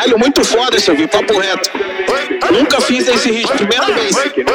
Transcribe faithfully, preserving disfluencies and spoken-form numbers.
Caralho, muito foda, Silvio, papo reto. Nunca fiz esse instrumento bem.